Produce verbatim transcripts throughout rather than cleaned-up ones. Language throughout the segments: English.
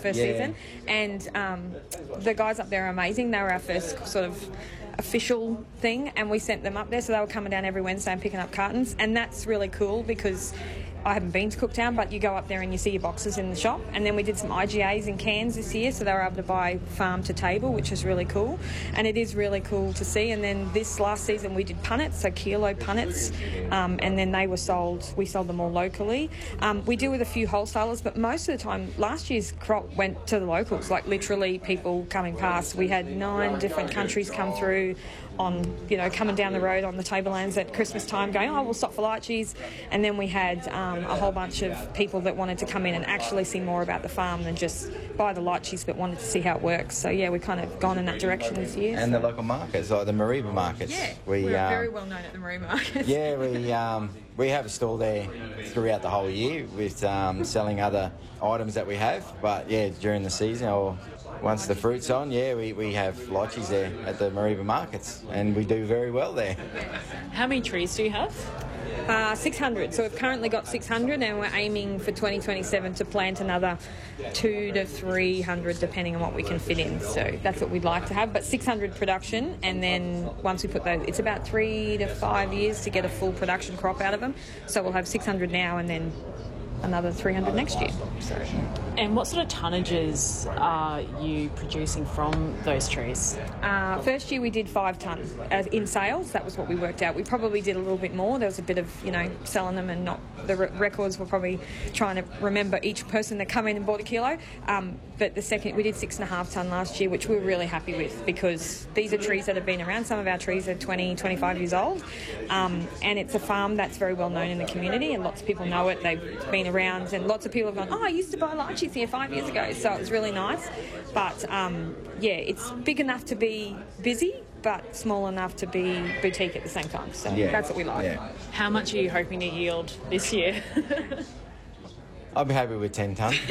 first yeah. season. And um, the guys up there are amazing. They were our first sort of official thing, and we sent them up there, so they were coming down every Wednesday and picking up cartons, and that's really cool because I haven't been to Cooktown, but you go up there and you see your boxes in the shop. And then we did some I G As in cans this year, so they were able to buy farm to table, which is really cool. And it is really cool to see. And then this last season we did punnets, so kilo punnets, um, and then they were sold, we sold them all locally. Um, we deal with a few wholesalers, but most of the time, last year's crop went to the locals, like literally people coming past. We had nine different countries come through on, you know, coming down the road on the tablelands at Christmas time going, oh, we'll stop for lychees. And then we had um, a whole bunch of people that wanted to come in and actually see more about the farm than just buy the lychees, but wanted to see how it works. So, yeah, we've kind of gone in that direction this year. And so. the local markets, like the Mareeba markets. Yeah, we, we're um, very well known at the Mareeba markets. Yeah, we um, we have a stall there throughout the whole year with um, selling other items that we have. But, yeah, during the season or once the fruit's on, yeah, we, we have lychees there at the Mareeba markets, and we do very well there. How many trees do you have? Uh, six hundred. So we've currently got six hundred, and we're aiming for twenty twenty-seven to plant another two to three hundred, depending on what we can fit in. So that's what we'd like to have. But six hundred production, and then once we put those, it's about three to five years to get a full production crop out of them. So we'll have six hundred now, and then another three hundred next year. So. And what sort of tonnages are you producing from those trees? Uh, first year we did five tonne uh, in sales. That was what we worked out. We probably did a little bit more. There was a bit of, you know, selling them and not the re- records were probably trying to remember each person that come in and bought a kilo. Um, but the second, we did six and a half tonne last year, which we were really happy with because these are trees that have been around. Some of our trees are twenty, twenty-five years old. Um, and it's a farm that's very well known in the community and lots of people know it. They've been around and lots of people have gone, oh, I used to buy lychees here five years ago. So it was really nice. But, um, yeah, it's big enough to be busy, but small enough to be boutique at the same time. So yeah. that's what we like. Yeah. How much are you hoping to yield this year? I'll be happy with ten tonne.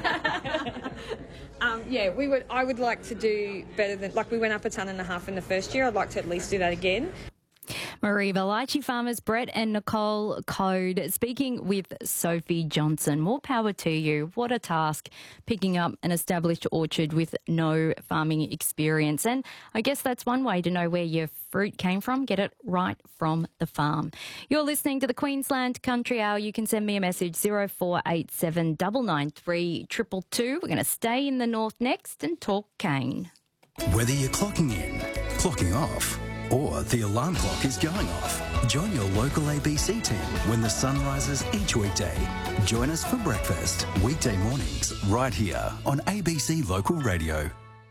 um, yeah, we would. I would like to do better than, like we went up a tonne and a half in the first year. I'd like to at least do that again. Mareeba lychee farmers Brett and Nicole Code speaking with Sophie Johnson. More power to you. What a task picking up an established orchard with no farming experience. And I guess that's one way to know where your fruit came from. Get it right from the farm. You're listening to the Queensland Country Hour. You can send me a message zero four eight seven nine nine three two two two. We're going to stay in the north next and talk cane. Whether you're clocking in, clocking off, or the alarm clock is going off, join your local A B C team when the sun rises each weekday. Join us for breakfast, weekday mornings, right here on A B C Local Radio.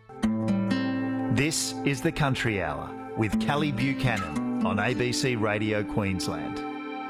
This is the Country Hour with Kelly Buchanan on A B C Radio Queensland.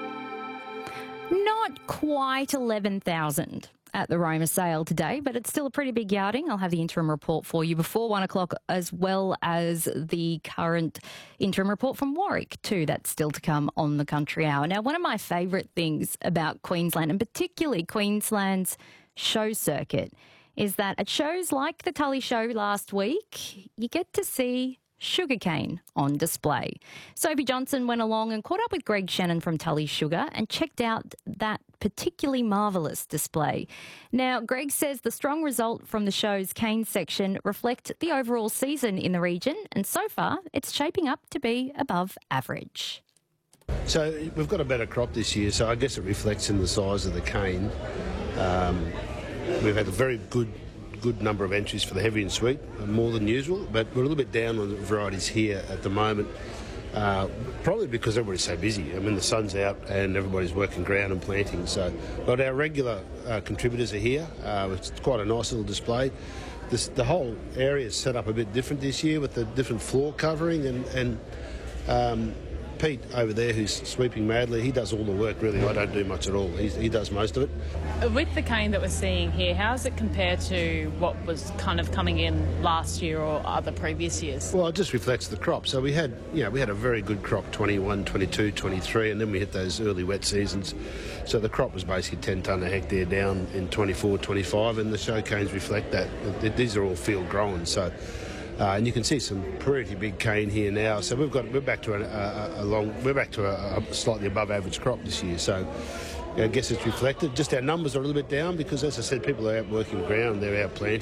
Not quite eleven thousand at the Roma sale today, but it's still a pretty big yarding. I'll have the interim report for you before one o'clock, as well as the current interim report from Warwick too. That's still to come on the Country Hour. Now, one of my favourite things about Queensland, and particularly Queensland's show circuit, is that at shows like the Tully Show last week, you get to see sugarcane on display. Sophie Johnson went along and caught up with Greg Shannon from Tully Sugar and checked out that particularly marvellous display. Now, Greg says the strong result from the show's cane section reflect the overall season in the region, and so far it's shaping up to be above average. So we've got a better crop this year, so I guess it reflects in the size of the cane. Um, we've had a very good good number of entries for the heavy and sweet, more than usual, but we're a little bit down on the varieties here at the moment, uh, probably because everybody's so busy. I mean, the sun's out and everybody's working ground and planting. So, but our regular uh, contributors are here. Uh, it's quite a nice little display. This, the whole area is set up a bit different this year with the different floor covering, and, and um, Pete over there, who's sweeping madly, he does all the work, really. I don't do much at all. He's, he does most of it. With the cane that we're seeing here, how does it compare to what was kind of coming in last year or other previous years? Well, it just reflects the crop. So we had, you know, we had a very good crop, twenty-one, twenty-two, twenty-three, and then we hit those early wet seasons. So the crop was basically ten tonne a hectare down in twenty-four, twenty-five, and the show canes reflect that. These are all field grown, so... Uh, and you can see some pretty big cane here now. So we've got we're back to a, a, a long we're back to a, a slightly above average crop this year. So I guess it's reflected. Just our numbers are a little bit down because, as I said, people are out working ground. They're out planting.